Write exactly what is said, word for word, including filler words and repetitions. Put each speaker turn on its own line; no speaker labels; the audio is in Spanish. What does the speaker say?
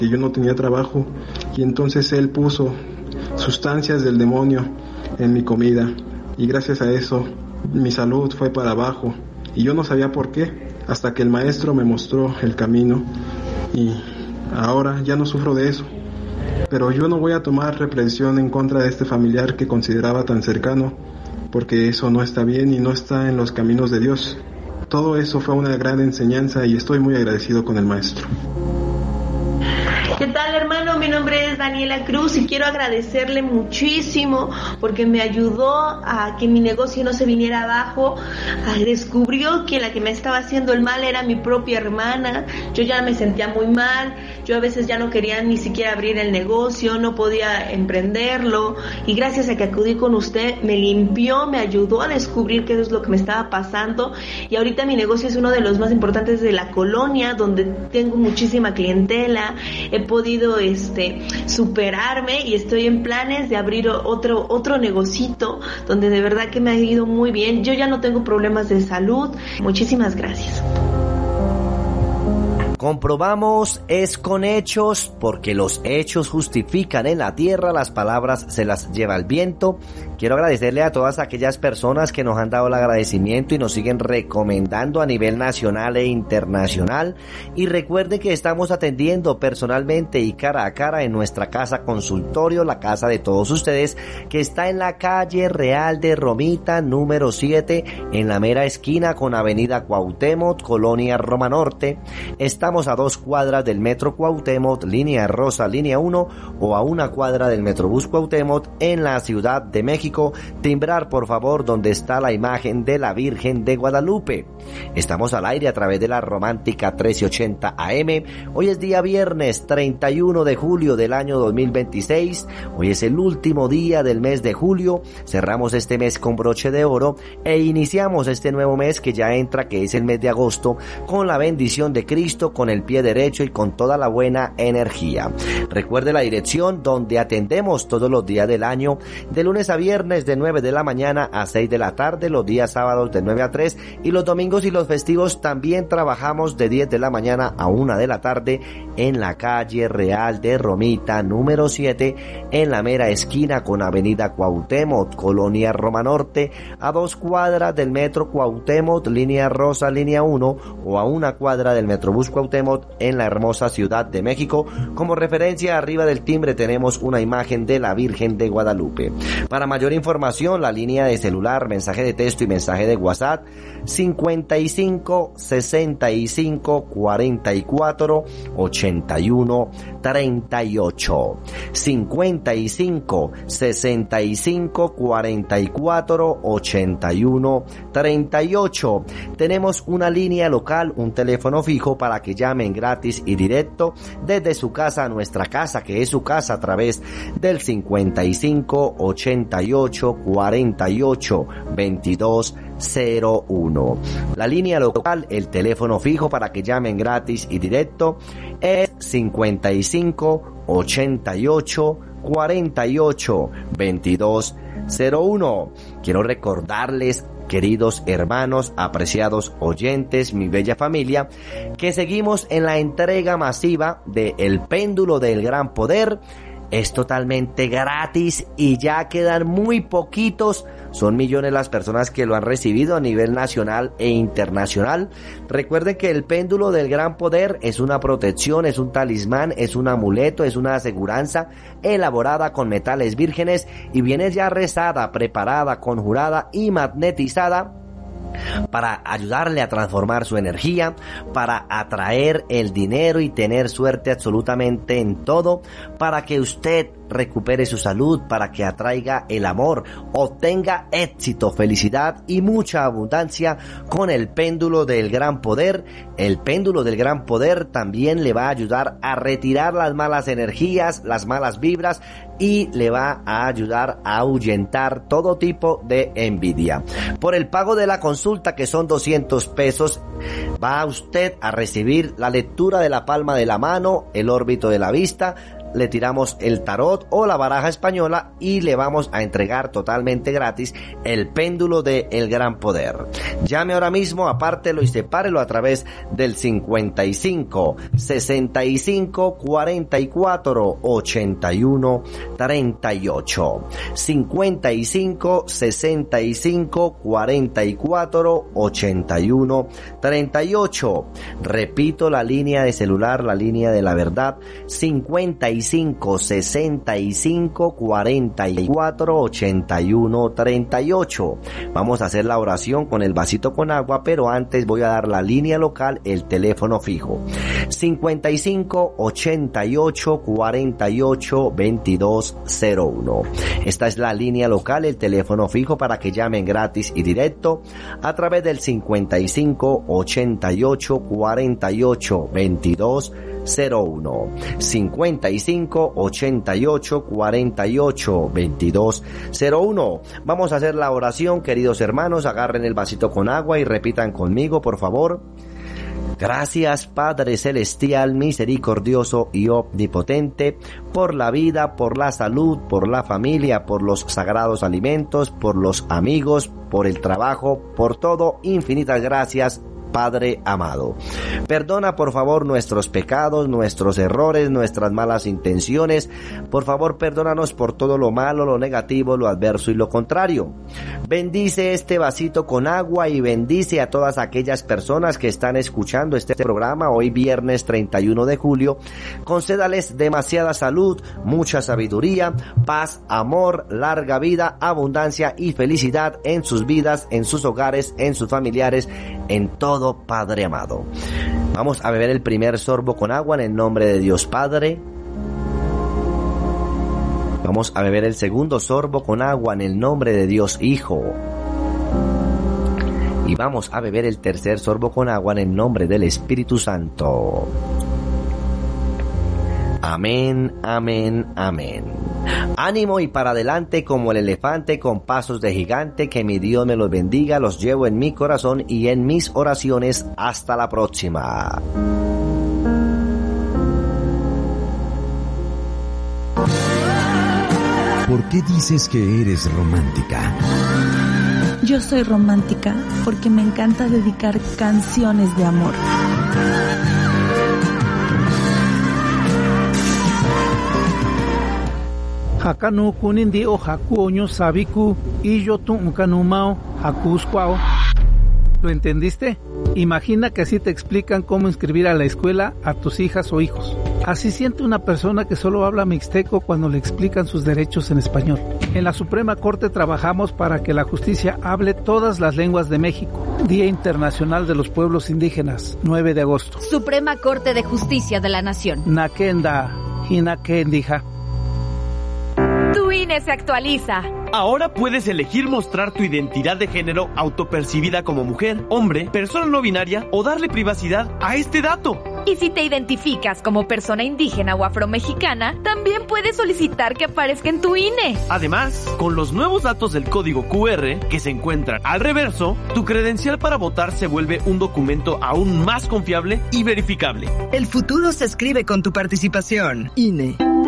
que yo no tenía trabajo, y entonces él puso sustancias del demonio en mi comida, y gracias a eso mi salud fue para abajo, y yo no sabía por qué, hasta que el maestro me mostró el camino, y ahora ya no sufro de eso. Pero yo no voy a tomar represión en contra de este familiar que consideraba tan cercano, porque eso no está bien y no está en los caminos de Dios. Todo eso fue una gran enseñanza y estoy muy agradecido con el maestro.
¿Qué tal, hermano? Mi nombre es Daniela Cruz y quiero agradecerle muchísimo porque me ayudó a que mi negocio no se viniera abajo. Descubrió que la que me estaba haciendo el mal era mi propia hermana. Yo ya me sentía muy mal, yo a veces ya no quería ni siquiera abrir el negocio, no podía emprenderlo, y gracias a que acudí con usted me limpió, me ayudó a descubrir qué es lo que me estaba pasando, y ahorita mi negocio es uno de los más importantes de la colonia, donde tengo muchísima clientela. He podido este superarme y estoy en planes de abrir otro otro negocito donde de verdad que me ha ido muy bien. Yo ya no tengo problemas de salud. Muchísimas gracias.
Comprobamos es con hechos, porque los hechos justifican en la tierra, las palabras se las lleva el viento. Quiero agradecerle a todas aquellas personas que nos han dado el agradecimiento y nos siguen recomendando a nivel nacional e internacional. Y recuerden que estamos atendiendo personalmente y cara a cara en nuestra casa consultorio, la casa de todos ustedes, que está en la calle Real de Romita, número siete, en la mera esquina con avenida Cuauhtémoc, Colonia Roma Norte. Estamos a dos cuadras del Metro Cuauhtémoc, línea rosa, línea uno, o a una cuadra del Metrobús Cuauhtémoc en la Ciudad de México. Timbrar, por favor, donde está la imagen de la Virgen de Guadalupe. Estamos al aire a través de la Romántica trece ochenta A M. Hoy es día viernes treinta y uno de julio del año dos mil veintiséis. Hoy es el último día del mes de julio. Cerramos este mes con broche de oro e iniciamos este nuevo mes que ya entra, que es el mes de agosto, con la bendición de Cristo, con el pie derecho y con toda la buena energía. Recuerde la dirección donde atendemos todos los días del año, de lunes a viernes de nueve de la mañana a seis de la tarde, los días sábados de nueve a tres, y los domingos y los festivos también trabajamos de diez de la mañana a una de la tarde en la calle Real de Romita, número siete, en la mera esquina con avenida Cuauhtémoc, Colonia Roma Norte, a dos cuadras del Metro Cuauhtémoc, línea rosa, línea uno, o a una cuadra del Metrobús Cuauhtémoc en la hermosa Ciudad de México. Como referencia, arriba del timbre tenemos una imagen de la Virgen de Guadalupe. Para mayor información, la línea de celular, mensaje de texto y mensaje de WhatsApp, cincuenta y cinco, sesenta y cinco, cuarenta y cuatro, ochenta y uno, treinta y ocho. cincuenta y cinco, sesenta y cinco, cuarenta y cuatro, ochenta y uno, treinta y ocho. Tenemos una línea local, un teléfono fijo para que llamen gratis y directo desde su casa a nuestra casa, que es su casa, a través del cincuenta y cinco, ochenta y ocho, cuarenta y ocho, veintidós cero uno. La línea local, el teléfono fijo para que llamen gratis y directo, es cincuenta y cinco, ochenta y ocho, cuarenta y ocho, veintidós cero uno. Quiero recordarles, queridos hermanos, apreciados oyentes, mi bella familia, que seguimos en la entrega masiva de El Péndulo del Gran Poder. Es totalmente gratis y ya quedan muy poquitos. Son millones las personas que lo han recibido a nivel nacional e internacional. Recuerden que el péndulo del gran poder es una protección, es un talismán, es un amuleto, es una aseguranza elaborada con metales vírgenes y viene ya rezada, preparada, conjurada y magnetizada para ayudarle a transformar su energía, para atraer el dinero y tener suerte absolutamente en todo, para que usted recupere su salud, para que atraiga el amor, obtenga éxito, felicidad y mucha abundancia con el péndulo del gran poder. El péndulo del gran poder también le va a ayudar a retirar las malas energías, las malas vibras, y le va a ayudar a ahuyentar todo tipo de envidia. Por el pago de la consulta, que son doscientos pesos, va usted a recibir la lectura de la palma de la mano, el órbito de la vista, le tiramos el tarot o la baraja española y le vamos a entregar totalmente gratis el péndulo de El Gran Poder. Llame ahora mismo, apártelo y sepárelo a través del cincuenta y cinco, sesenta y cinco, cuarenta y cuatro, ochenta y uno, treinta y ocho. cincuenta y cinco, sesenta y cinco, cuarenta y cuatro, ochenta y uno, treinta y ocho. Repito la línea de celular, la línea de la verdad, cincuenta y cinco, sesenta y cinco, cuarenta y cuatro, ochenta y uno, treinta y ocho. Vamos a hacer la oración con el vasito con agua, pero antes voy a dar la línea local, el teléfono fijo. cincuenta y cinco, ochenta y ocho, cuarenta y ocho, veintidós cero uno. Esta es la línea local, el teléfono fijo para que llamen gratis y directo a través del cincuenta y cinco, ochenta y ocho, cuarenta y ocho, veintidós cero uno. cincuenta y cinco, ochenta y ocho, cuarenta y ocho, veintidós cero uno. Vamos a hacer la oración, queridos hermanos. Agarren el vasito con agua y repitan conmigo, por favor. Gracias, Padre Celestial, misericordioso y omnipotente, por la vida, por la salud, por la familia, por los sagrados alimentos, por los amigos, por el trabajo, por todo. Infinitas gracias, Padre amado. Perdona por favor nuestros pecados, nuestros errores, nuestras malas intenciones. Por favor, perdónanos por todo lo malo, lo negativo, lo adverso y lo contrario. Bendice este vasito con agua y bendice a todas aquellas personas que están escuchando este programa hoy viernes treinta y uno de julio. Concédales demasiada salud, mucha sabiduría, paz, amor, larga vida, abundancia y felicidad en sus vidas, en sus hogares, en sus familiares, en todo, Padre amado. Vamos a beber el primer sorbo con agua en el nombre de Dios Padre. Vamos a beber el segundo sorbo con agua en el nombre de Dios Hijo. Y vamos a beber el tercer sorbo con agua en el nombre del Espíritu Santo. Amén, amén, amén. Ánimo y para adelante como el elefante con pasos de gigante. Que mi Dios me los bendiga. Los llevo en mi corazón y en mis oraciones. Hasta la próxima.
¿Por qué dices que eres romántica?
Yo soy romántica porque me encanta dedicar canciones de amor.
Hakanu kunindi o hakuoño sabiku y yo tu ukanumao hakuskwao. ¿Lo entendiste? Imagina que así te explican cómo inscribir a la escuela a tus hijas o hijos. Así siente una persona que solo habla mixteco cuando le explican sus derechos en español. En la Suprema Corte trabajamos para que la justicia hable todas las lenguas de México. Día Internacional de los Pueblos Indígenas, nueve de agosto.
Suprema Corte de Justicia de la Nación.
Nakenda, hinakendija.
Tu I N E se actualiza.
Ahora puedes elegir mostrar tu identidad de género autopercibida como mujer, hombre, persona no binaria o darle privacidad a este dato.
Y si te identificas como persona indígena o afromexicana, también puedes solicitar que aparezca en tu I N E.
Además, con los nuevos datos del código Q R que se encuentran al reverso, tu credencial para votar se vuelve un documento aún más confiable y verificable.
El futuro se escribe con tu participación. I N E.